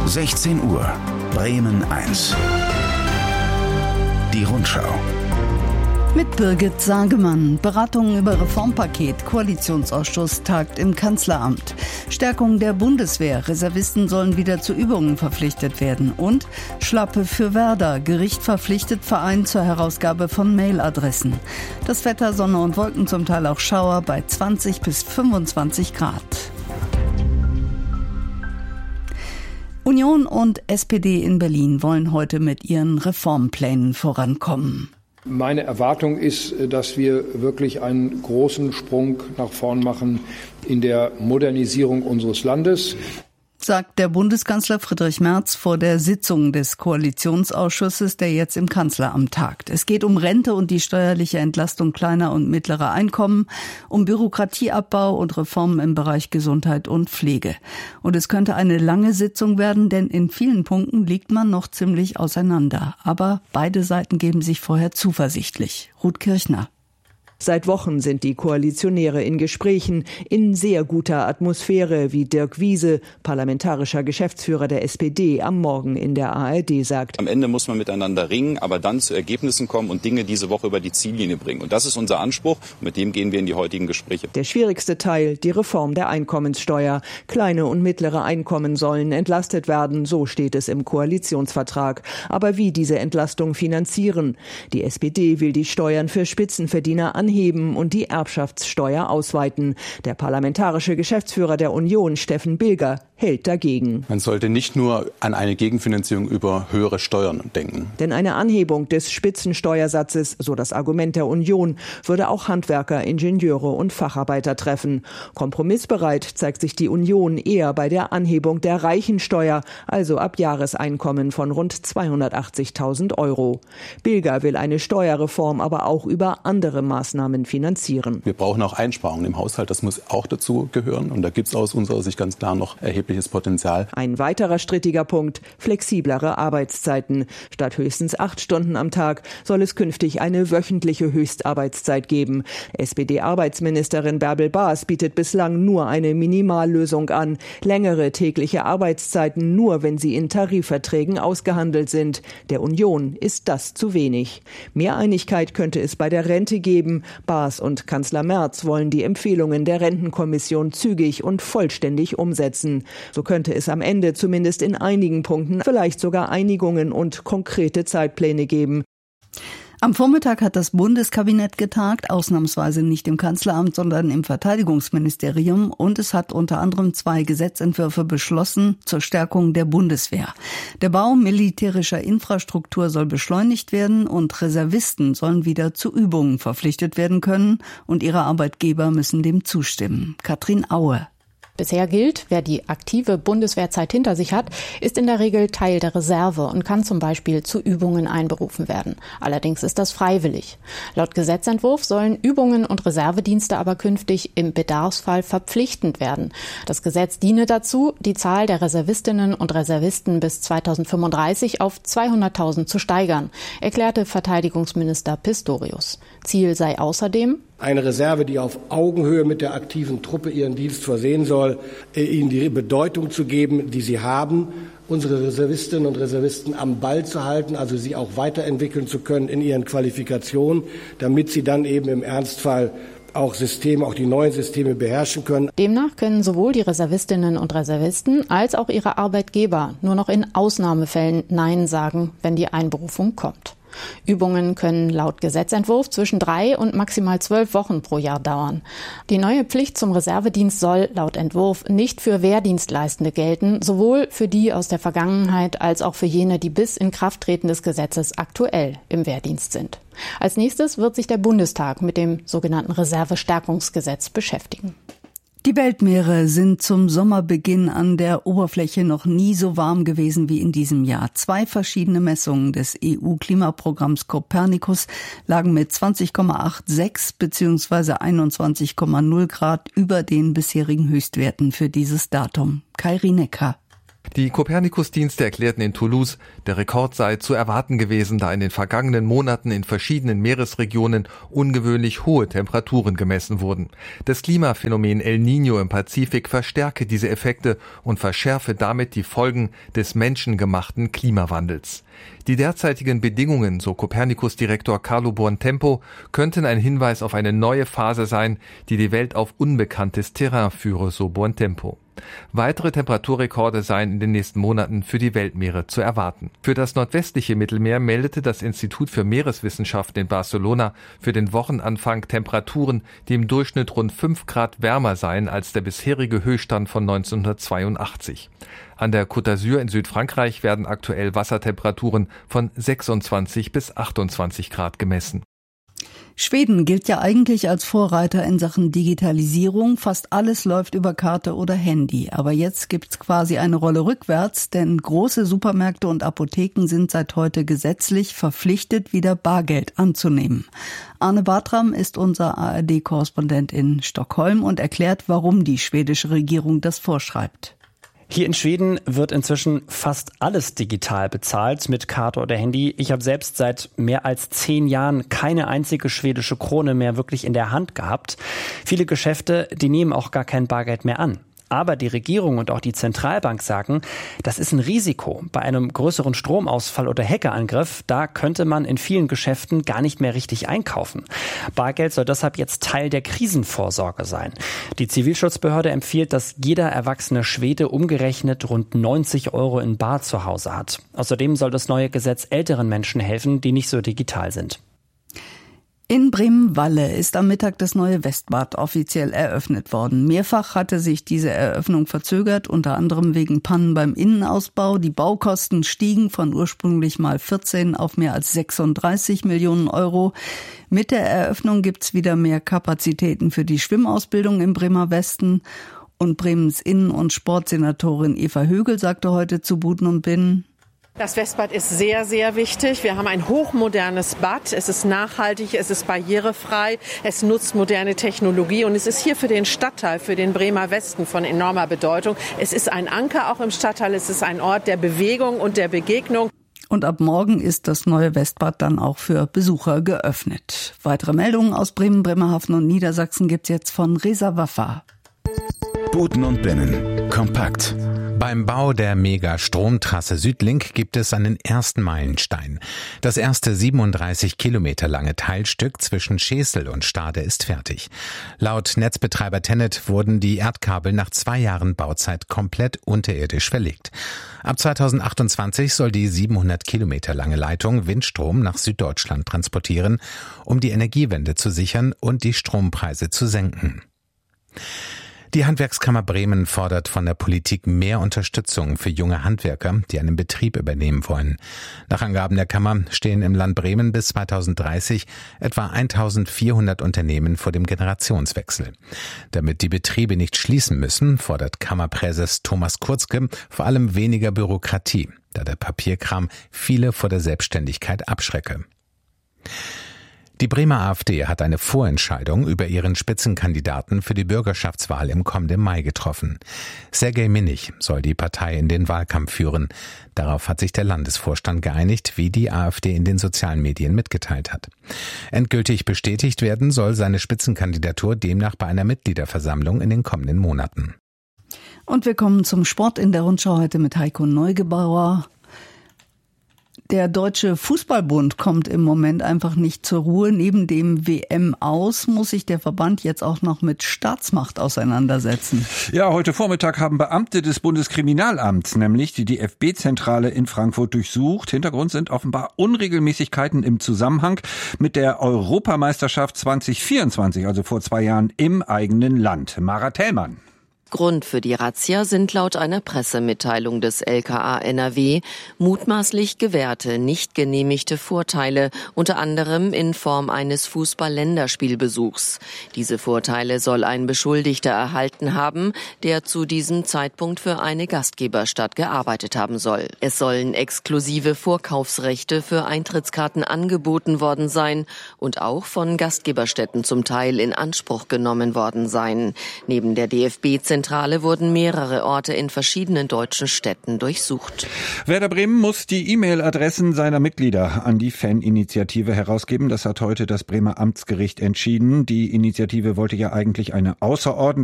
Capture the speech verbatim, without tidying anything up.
sechzehn Uhr, Bremen eins. Die Rundschau. Mit Birgit Sagemann. Beratungen über Reformpaket. Koalitionsausschuss tagt im Kanzleramt. Stärkung der Bundeswehr. Reservisten sollen wieder zu Übungen verpflichtet werden. Und Schlappe für Werder. Gericht verpflichtet Verein zur Herausgabe von Mailadressen. Das Wetter, Sonne und Wolken, zum Teil auch Schauer bei zwanzig bis fünfundzwanzig Grad. Union und S P D in Berlin wollen heute mit ihren Reformplänen vorankommen. Meine Erwartung ist, dass wir wirklich einen großen Sprung nach vorn machen in der Modernisierung unseres Landes, sagt der Bundeskanzler Friedrich Merz vor der Sitzung des Koalitionsausschusses, der jetzt im Kanzleramt tagt. Es geht um Rente und die steuerliche Entlastung kleiner und mittlerer Einkommen, um Bürokratieabbau und Reformen im Bereich Gesundheit und Pflege. Und es könnte eine lange Sitzung werden, denn in vielen Punkten liegt man noch ziemlich auseinander. Aber beide Seiten geben sich vorher zuversichtlich. Ruth Kirchner. Seit Wochen sind die Koalitionäre in Gesprächen, in sehr guter Atmosphäre, wie Dirk Wiese, parlamentarischer Geschäftsführer der S P D, am Morgen in der A R D sagt. Am Ende muss man miteinander ringen, aber dann zu Ergebnissen kommen und Dinge diese Woche über die Ziellinie bringen. Und das ist unser Anspruch und mit dem gehen wir in die heutigen Gespräche. Der schwierigste Teil, die Reform der Einkommenssteuer. Kleine und mittlere Einkommen sollen entlastet werden, so steht es im Koalitionsvertrag. Aber wie diese Entlastung finanzieren? Die S P D will die Steuern für Spitzenverdiener anheben. anheben und die Erbschaftssteuer ausweiten. Der parlamentarische Geschäftsführer der Union, Steffen Bilger, hält dagegen. Man sollte nicht nur an eine Gegenfinanzierung über höhere Steuern denken. Denn eine Anhebung des Spitzensteuersatzes, so das Argument der Union, würde auch Handwerker, Ingenieure und Facharbeiter treffen. Kompromissbereit zeigt sich die Union eher bei der Anhebung der Reichensteuer, also ab Jahreseinkommen von rund zweihundertachtzigtausend Euro. Bilger will eine Steuerreform aber auch über andere Maßnahmen finanzieren. Wir brauchen auch Einsparungen im Haushalt, das muss auch dazu gehören. Und da gibt es aus unserer Sicht ganz klar noch erhebliches Potenzial. Ein weiterer strittiger Punkt, flexiblere Arbeitszeiten. Statt höchstens acht Stunden am Tag soll es künftig eine wöchentliche Höchstarbeitszeit geben. S P D-Arbeitsministerin Bärbel Baas bietet bislang nur eine Minimallösung an. Längere tägliche Arbeitszeiten nur, wenn sie in Tarifverträgen ausgehandelt sind. Der Union ist das zu wenig. Mehr Einigkeit könnte es bei der Rente geben. Baas und Kanzler Merz wollen die Empfehlungen der Rentenkommission zügig und vollständig umsetzen. So könnte es am Ende zumindest in einigen Punkten vielleicht sogar Einigungen und konkrete Zeitpläne geben. Am Vormittag hat das Bundeskabinett getagt, ausnahmsweise nicht im Kanzleramt, sondern im Verteidigungsministerium, und es hat unter anderem zwei Gesetzentwürfe beschlossen zur Stärkung der Bundeswehr. Der Bau militärischer Infrastruktur soll beschleunigt werden und Reservisten sollen wieder zu Übungen verpflichtet werden können und ihre Arbeitgeber müssen dem zustimmen. Katrin Aue. Bisher gilt, wer die aktive Bundeswehrzeit hinter sich hat, ist in der Regel Teil der Reserve und kann zum Beispiel zu Übungen einberufen werden. Allerdings ist das freiwillig. Laut Gesetzentwurf sollen Übungen und Reservedienste aber künftig im Bedarfsfall verpflichtend werden. Das Gesetz diene dazu, die Zahl der Reservistinnen und Reservisten bis zweitausendfünfunddreißig auf zweihunderttausend zu steigern, erklärte Verteidigungsminister Pistorius. Ziel sei außerdem, eine Reserve, die auf Augenhöhe mit der aktiven Truppe ihren Dienst versehen soll, ihnen die Bedeutung zu geben, die sie haben, unsere Reservistinnen und Reservisten am Ball zu halten, also sie auch weiterentwickeln zu können in ihren Qualifikationen, damit sie dann eben im Ernstfall auch Systeme, auch die neuen Systeme beherrschen können. Demnach können sowohl die Reservistinnen und Reservisten als auch ihre Arbeitgeber nur noch in Ausnahmefällen Nein sagen, wenn die Einberufung kommt. Übungen können laut Gesetzentwurf zwischen drei und maximal zwölf Wochen pro Jahr dauern. Die neue Pflicht zum Reservedienst soll laut Entwurf nicht für Wehrdienstleistende gelten, sowohl für die aus der Vergangenheit als auch für jene, die bis Inkrafttreten des Gesetzes aktuell im Wehrdienst sind. Als nächstes wird sich der Bundestag mit dem sogenannten Reservestärkungsgesetz beschäftigen. Die Weltmeere sind zum Sommerbeginn an der Oberfläche noch nie so warm gewesen wie in diesem Jahr. Zwei verschiedene Messungen des E U-Klimaprogramms Copernicus lagen mit zwanzig Komma sechsundachtzig bzw. einundzwanzig Komma null Grad über den bisherigen Höchstwerten für dieses Datum. Kai Rinecker. Die Copernicus-Dienste erklärten in Toulouse, der Rekord sei zu erwarten gewesen, da in den vergangenen Monaten in verschiedenen Meeresregionen ungewöhnlich hohe Temperaturen gemessen wurden. Das Klimaphänomen El Niño im Pazifik verstärke diese Effekte und verschärfe damit die Folgen des menschengemachten Klimawandels. Die derzeitigen Bedingungen, so Copernicus-Direktor Carlo Buontempo, könnten ein Hinweis auf eine neue Phase sein, die die Welt auf unbekanntes Terrain führe, so Buontempo. Weitere Temperaturrekorde seien in den nächsten Monaten für die Weltmeere zu erwarten. Für das nordwestliche Mittelmeer meldete das Institut für Meereswissenschaften in Barcelona für den Wochenanfang Temperaturen, die im Durchschnitt rund fünf Grad wärmer seien als der bisherige Höchststand von neunzehnhundertzweiundachtzig. An der Côte d'Azur in Südfrankreich werden aktuell Wassertemperaturen von sechsundzwanzig bis achtundzwanzig Grad gemessen. Schweden gilt ja eigentlich als Vorreiter in Sachen Digitalisierung. Fast alles läuft über Karte oder Handy. Aber jetzt gibt's quasi eine Rolle rückwärts, denn große Supermärkte und Apotheken sind seit heute gesetzlich verpflichtet, wieder Bargeld anzunehmen. Arne Bartram ist unser A R D-Korrespondent in Stockholm und erklärt, warum die schwedische Regierung das vorschreibt. Hier in Schweden wird inzwischen fast alles digital bezahlt, mit Karte oder Handy. Ich habe selbst seit mehr als zehn Jahren keine einzige schwedische Krone mehr wirklich in der Hand gehabt. Viele Geschäfte, die nehmen auch gar kein Bargeld mehr an. Aber die Regierung und auch die Zentralbank sagen, das ist ein Risiko. Bei einem größeren Stromausfall oder Hackerangriff, da könnte man in vielen Geschäften gar nicht mehr richtig einkaufen. Bargeld soll deshalb jetzt Teil der Krisenvorsorge sein. Die Zivilschutzbehörde empfiehlt, dass jeder erwachsene Schwede umgerechnet rund neunzig Euro in Bar zu Hause hat. Außerdem soll das neue Gesetz älteren Menschen helfen, die nicht so digital sind. In Bremen-Walle ist am Mittag das neue Westbad offiziell eröffnet worden. Mehrfach hatte sich diese Eröffnung verzögert, unter anderem wegen Pannen beim Innenausbau. Die Baukosten stiegen von ursprünglich mal vierzehn auf mehr als sechsunddreißig Millionen Euro. Mit der Eröffnung gibt's wieder mehr Kapazitäten für die Schwimmausbildung im Bremer Westen. Und Bremens Innen- und Sportsenatorin Eva Högel sagte heute zu Buden und Binnen: Das Westbad ist sehr, sehr wichtig. Wir haben ein hochmodernes Bad. Es ist nachhaltig, es ist barrierefrei, es nutzt moderne Technologie und es ist hier für den Stadtteil, für den Bremer Westen von enormer Bedeutung. Es ist ein Anker auch im Stadtteil, es ist ein Ort der Bewegung und der Begegnung. Und ab morgen ist das neue Westbad dann auch für Besucher geöffnet. Weitere Meldungen aus Bremen, Bremerhaven und Niedersachsen gibt's jetzt von Reza Waffa. Buten und Binnen. Kompakt. Beim Bau der Mega-Stromtrasse Südlink gibt es einen ersten Meilenstein. Das erste siebenunddreißig Kilometer lange Teilstück zwischen Schesel und Stade ist fertig. Laut Netzbetreiber Tennet wurden die Erdkabel nach zwei Jahren Bauzeit komplett unterirdisch verlegt. Ab zweitausendachtundzwanzig soll die siebenhundert Kilometer lange Leitung Windstrom nach Süddeutschland transportieren, um die Energiewende zu sichern und die Strompreise zu senken. Die Handwerkskammer Bremen fordert von der Politik mehr Unterstützung für junge Handwerker, die einen Betrieb übernehmen wollen. Nach Angaben der Kammer stehen im Land Bremen bis zweitausenddreißig etwa eintausendvierhundert Unternehmen vor dem Generationswechsel. Damit die Betriebe nicht schließen müssen, fordert Kammerpräses Thomas Kurzke vor allem weniger Bürokratie, da der Papierkram viele vor der Selbstständigkeit abschrecke. Die Bremer AfD hat eine Vorentscheidung über ihren Spitzenkandidaten für die Bürgerschaftswahl im kommenden Mai getroffen. Sergej Minich soll die Partei in den Wahlkampf führen. Darauf hat sich der Landesvorstand geeinigt, wie die AfD in den sozialen Medien mitgeteilt hat. Endgültig bestätigt werden soll seine Spitzenkandidatur demnach bei einer Mitgliederversammlung in den kommenden Monaten. Und wir kommen zum Sport in der Rundschau heute mit Heiko Neugebauer. Der Deutsche Fußballbund kommt im Moment einfach nicht zur Ruhe. Neben dem W M-Aus muss sich der Verband jetzt auch noch mit Staatsmacht auseinandersetzen. Ja, heute Vormittag haben Beamte des Bundeskriminalamts nämlich die D F B-Zentrale in Frankfurt durchsucht. Hintergrund sind offenbar Unregelmäßigkeiten im Zusammenhang mit der Europameisterschaft zwanzig vierundzwanzig, also vor zwei Jahren im eigenen Land. Mara Thälmann. Grund für die Razzia sind laut einer Pressemitteilung des L K A N R W mutmaßlich gewährte, nicht genehmigte Vorteile, unter anderem in Form eines Fußball-Länderspielbesuchs. Diese Vorteile soll ein Beschuldigter erhalten haben, der zu diesem Zeitpunkt für eine Gastgeberstadt gearbeitet haben soll. Es sollen exklusive Vorkaufsrechte für Eintrittskarten angeboten worden sein und auch von Gastgeberstätten zum Teil in Anspruch genommen worden sein. Neben der D F B-Zentrale Zentrale wurden mehrere Orte in verschiedenen deutschen Städten durchsucht. Werder Bremen muss die E-Mail-Adressen seiner Mitglieder an die Faninitiative herausgeben. Das hat heute das Bremer Amtsgericht entschieden. Die Initiative wollte ja eigentlich eine außerordentliche